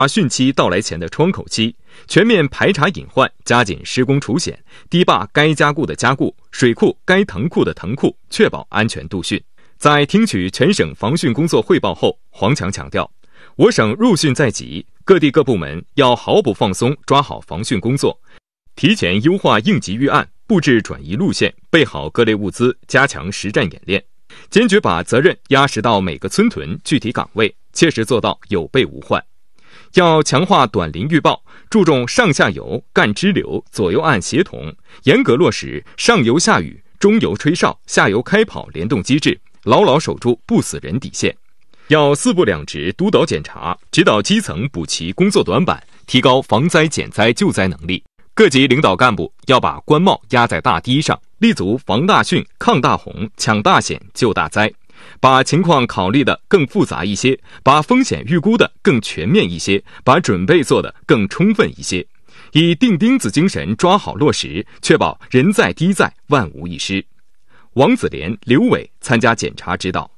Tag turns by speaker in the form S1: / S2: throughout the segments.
S1: 汛期到来前的窗口期，全面排查隐患，加紧施工除险，堤坝该加固的加固，水库该腾库的腾库，确保安全度汛。在听取全省防汛工作汇报后，黄强强调，我省入汛在即，各地各部门要毫不放松抓好防汛工作，提前优化应急预案，布置转移路线，备好各类物资，加强实战演练，坚决把责任压实到每个村屯具体岗位，切实做到有备无患。要强化短临预报，注重上下游、干支流、左右岸协同，严格落实上游下雨、中游吹哨、下游开跑联动机制，牢牢守住不死人底线。要四部两直督导检查，指导基层补齐工作短板，提高防灾减灾救灾能力。各级领导干部要把官帽压在大堤上，立足防大汛、抗大洪、抢大险、救大灾，把情况考虑的更复杂一些，把风险预估的更全面一些，把准备做得更充分一些，以钉钉子精神抓好落实，确保人在堤在，万无一失。王子莲、刘伟参加检查指导。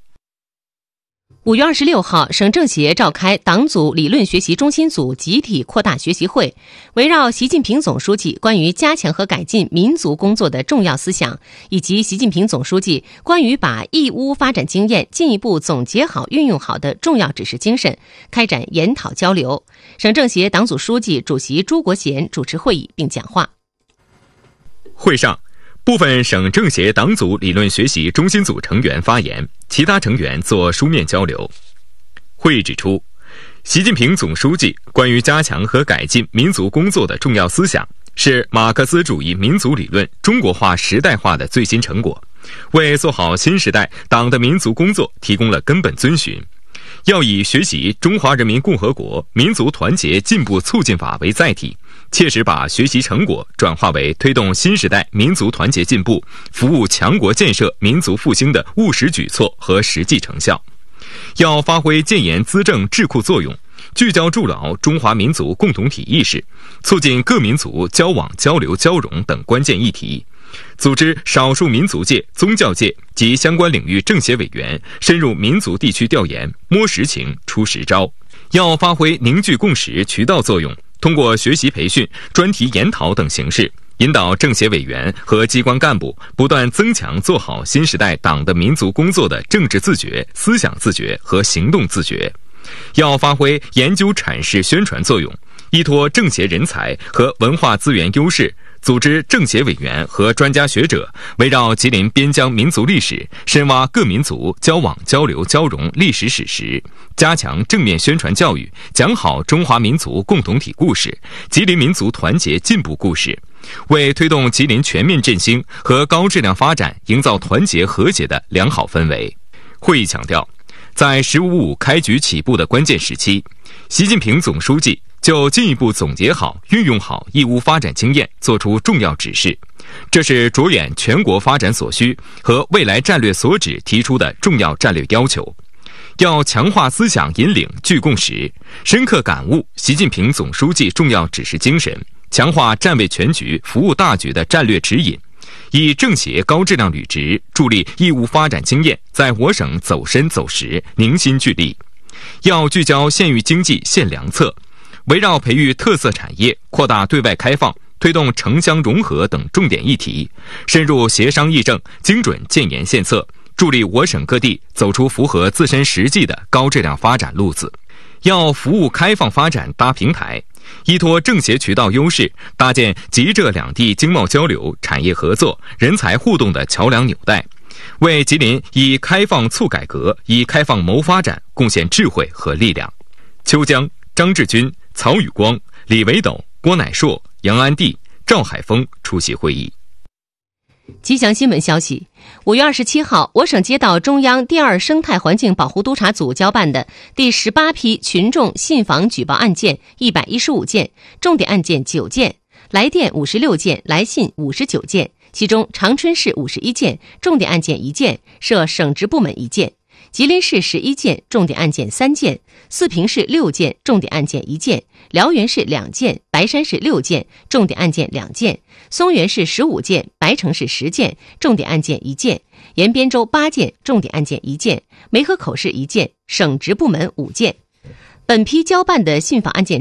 S2: 5月26号，省政协召开党组理论学习中心组集体扩大学习会，围绕习近平总书记关于加强和改进民族工作的重要思想，以及习近平总书记关于把义乌发展经验进一步总结好、运用好的重要指示精神，开展研讨交流。省政协党组书记、主席朱国贤主持会议并讲话。
S1: 会上，部分省政协党组理论学习中心组成员发言，其他成员做书面交流。会议指出，习近平总书记关于加强和改进民族工作的重要思想，是马克思主义民族理论中国化时代化的最新成果，为做好新时代党的民族工作提供了根本遵循。要以学习《中华人民共和国民族团结进步促进法》为载体，切实把学习成果转化为推动新时代民族团结进步、服务强国建设民族复兴的务实举措和实际成效。要发挥建言资政智库作用，聚焦筑牢中华民族共同体意识，促进各民族交往交流交融等关键议题，组织少数民族界、宗教界及相关领域政协委员深入民族地区调研，摸实情、出实招。要发挥凝聚共识渠道作用，通过学习培训、专题研讨等形式，引导政协委员和机关干部不断增强做好新时代党的民族工作的政治自觉、思想自觉和行动自觉。要发挥研究阐释宣传作用，依托政协人才和文化资源优势，组织政协委员和专家学者，围绕吉林边疆民族历史，深挖各民族交往交流交融历史史实，加强正面宣传教育，讲好中华民族共同体故事、吉林民族团结进步故事，为推动吉林全面振兴和高质量发展营造团结和谐的良好氛围。会议强调，在“15·5”开局起步的关键时期，习近平总书记就进一步总结好、运用好义乌发展经验作出重要指示，这是着眼全国发展所需和未来战略所指提出的重要战略要求。要强化思想引领聚共识，深刻感悟习近平总书记重要指示精神，强化站位全局、服务大局的战略指引，以政协高质量履职助力义乌发展经验在我省走深走实、凝心聚力。要聚焦县域经济献良策，围绕培育特色产业、扩大对外开放、推动城乡融合等重点议题，深入协商议政，精准建言献策，助力我省各地走出符合自身实际的高质量发展路子。要服务开放发展搭平台，依托政协渠道优势，搭建吉浙两地经贸交流、产业合作、人才互动的桥梁纽带，为吉林以开放促改革、以开放谋发展贡献智慧和力量。邱江、张志军、曹宇光、李维斗、郭乃硕、杨安娣、赵海峰出席会议。
S2: 吉祥新闻消息，5月27号，我省接到中央第2生态环境保护督察组交办的第18批群众信访举报案件115件，重点案件9件，来电56件，来信59件，其中长春市51件，重点案件1件，涉省直部门1件；吉林市11件，重点案件3件；四平市6件，重点案件1件；辽源市2件，白山市6件，重点案件2件；松原市15件，白城市10件，重点案件1件；延边州8件，重点案件1件；梅河口市1件，省直部门5件。本批交办的信访案件